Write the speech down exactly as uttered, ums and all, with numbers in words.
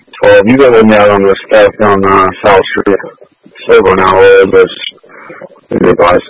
twelve. You go with me out on this stuff on uh, South Street. Silver now, all this. Your advice.